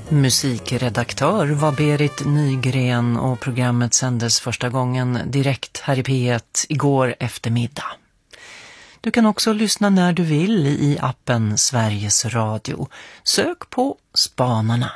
Musikredaktör var Berit Nygren och programmet sändes första gången direkt här i P1 igår eftermiddag. Du kan också lyssna när du vill i appen Sveriges Radio. Sök på Spanarna.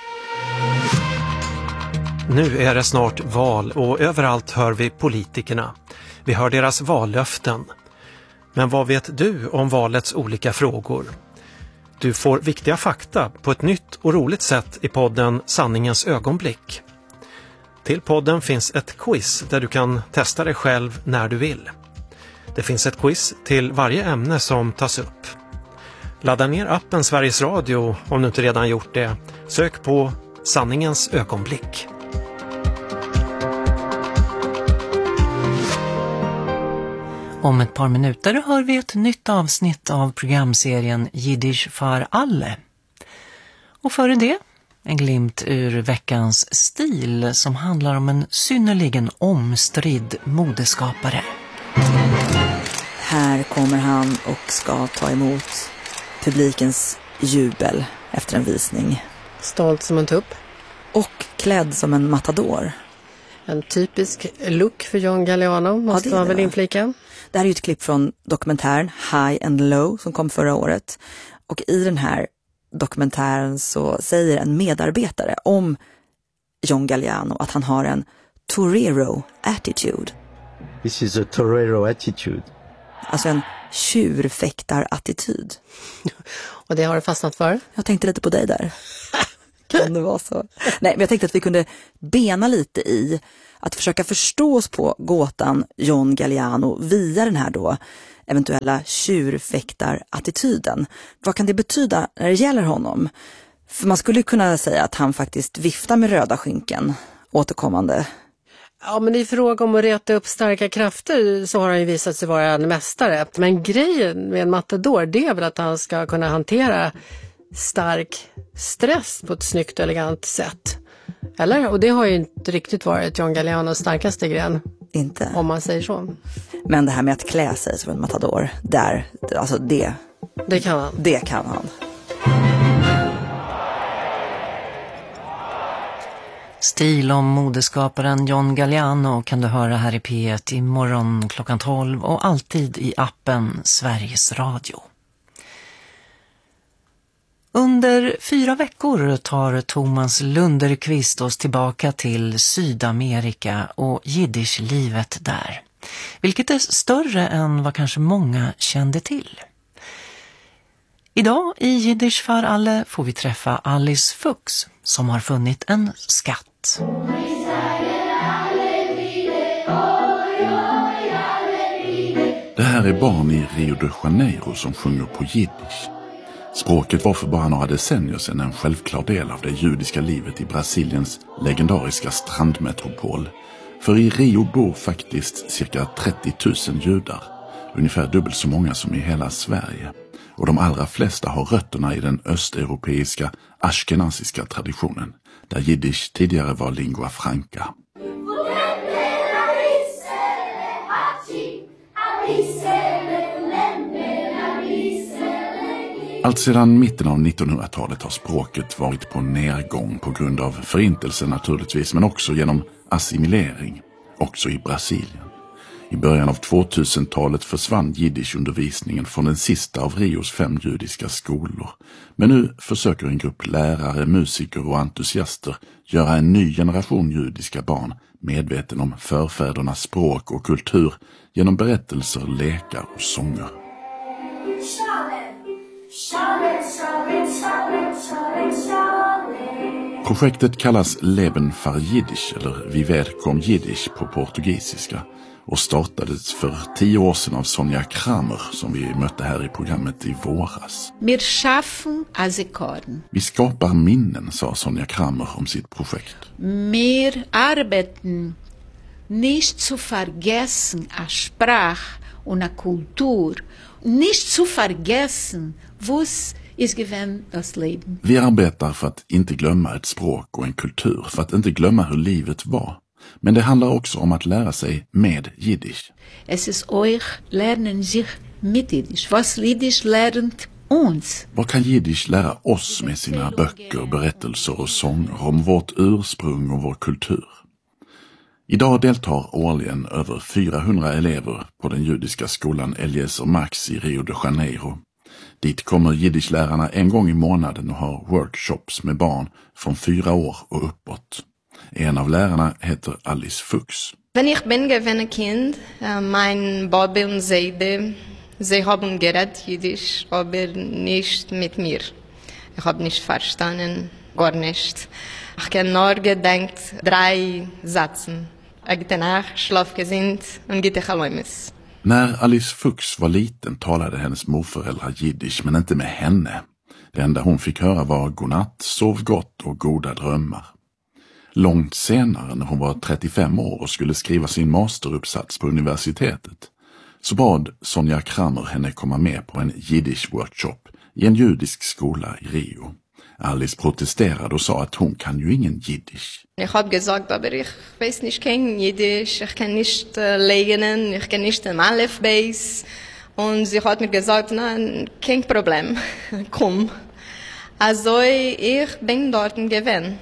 Nu är det snart val och överallt hör vi politikerna. Vi hör deras vallöften. Men vad vet du om valets olika frågor? Du får viktiga fakta på ett nytt och roligt sätt i podden Sanningens ögonblick. Till podden finns ett quiz där du kan testa dig själv när du vill. Det finns ett quiz till varje ämne som tas upp. Ladda ner appen Sveriges Radio om du inte redan gjort det. Sök på Sanningens ögonblick. Om ett par minuter hör vi ett nytt avsnitt av programserien Jiddisch för alle. Och före det, en glimt ur veckans stil som handlar om en synnerligen omstridd modeskapare. Här kommer han och ska ta emot publikens jubel efter en visning. Stolt som en tupp. Och klädd som en matador. En typisk look för Jon Galliano, måste man väl inflika. Det här är ju ett klipp från dokumentären High and Low som kom förra året. Och i den här dokumentären så säger en medarbetare om Jon Galliano att han har en torero attitude. This is a torero attitude. Alltså en tjurfäktarattityd. Och det har du fastnat för? Jag tänkte lite på dig där. Kan det vara så? Nej, men jag tänkte att vi kunde bena lite i att försöka förstå oss på gåtan Jon Galliano via den här då eventuella tjurfäktarattityden. Vad kan det betyda när det gäller honom? För man skulle kunna säga att han faktiskt viftar med röda skynken återkommande. Ja, men i fråga om att reta upp starka krafter så har han ju visat sig vara en mästare. Men grejen med en matador, det är väl att han ska kunna hantera stark stress på ett snyggt och elegant sätt. Eller? Och det har ju inte riktigt varit Jon Gallianos starkaste gren. Inte. Om man säger så. Men det här med att klä sig som en matador, där, alltså det kan han. Det kan han. Stil om modeskaparen Jon Galliano kan du höra här i P1 imorgon klockan 12 och alltid i appen Sveriges Radio. Under 4 veckor tar Thomas Lunderqvist oss tillbaka till Sydamerika och jiddischlivet där. Vilket är större än vad kanske många kände till. Idag i Jiddisch för alle får vi träffa Alice Fuchs som har funnit en skatt. Det här är barn i Rio de Janeiro som sjunger på jiddisch. Språket var för bara några decennier sedan en självklar del av det judiska livet i Brasiliens legendariska strandmetropol. För i Rio bor faktiskt cirka 30 000 judar, ungefär dubbelt så många som i hela Sverige. Och de allra flesta har rötterna i den östeuropeiska ashkenaziska traditionen, där jiddisch tidigare var lingua franca. Allt sedan mitten av 1900-talet har språket varit på nedgång på grund av förintelsen naturligtvis, men också genom assimilering, också i Brasilien. I början av 2000-talet försvann jiddischundervisningen från den sista av Rios 5 judiska skolor. Men nu försöker en grupp lärare, musiker och entusiaster göra en ny generation judiska barn medveten om förfädernas språk och kultur genom berättelser, lekar och sånger. Projektet kallas Leben för Jiddisch eller Viver com Jiddisch på portugisiska och startades för 10 år sedan av Sonja Kramer som vi mötte här i programmet i våras. Vi skapar minnen, sa Sonja Kramer om sitt projekt. Wir arbeiten nicht zu vergessen a Sprach und a Kultur, nicht zu vergessen was ist gewesen das Leben. Vi arbetar för att inte glömma ett språk och en kultur, för att inte glömma hur livet var. Men det handlar också om att lära sig med jiddisch. Es ist euch lernen sich mit jiddisch. Was jiddisch lernt uns. Vad kan jiddisch lära oss med sina böcker, berättelser och sånger om vårt ursprung och vår kultur? Idag deltar årligen över 400 elever på den judiska skolan Eliezer Max i Rio de Janeiro. Dit kommer jiddischlärarna en gång i månaden och har workshops med barn från 4 år och uppåt. En av lärarna heter Alice Fuchs. Wenn ich bin gewesen Kind, mein Bobby und Seide, sie haben geredet Jiddisch, aber nicht mit mir. Ich habe nicht verstanden, gar nicht. Ich kann nur gedenkt 3 Sätzen. Gute Nacht, schlaf gesinnt und gute Chalumis. När Alice Fuchs var liten talade hennes morföräldrar jiddisch, men inte med henne. Det enda hon fick höra var godnatt, sov gott och goda drömmar. Långt senare, när hon var 35 år och skulle skriva sin masteruppsats på universitetet, så bad Sonja Kramer henne komma med på en jiddisch-workshop i en judisk skola i Rio. Alice protesterade och sa att hon kan ju ingen jiddisch. Ich habe gesagt, aber ich weiß nicht kein Jiddisch, ich kann nicht lernen, ich kann nicht Aleph Beis. Und sie hat mir gesagt, nein, kein Problem, komm. Also ich bin dort gewesen.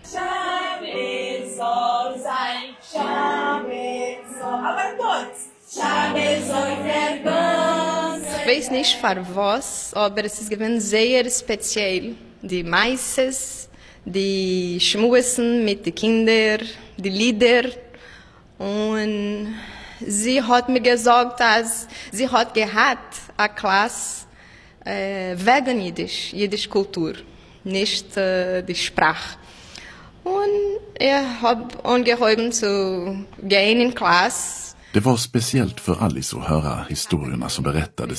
Ich weiß nicht für was, aber es ist gewesen sehr speziell. Die Meises, die Schmusen mit den Kindern, die Lieder. Und sie hat mir gesagt, dass sie hat gehabt eine Klasse wegen Jiddisch Kultur, nicht die Sprache. Und ich habe angehoben zu gehen in Klasse. Det var speciellt för Alice att höra historierna som berättades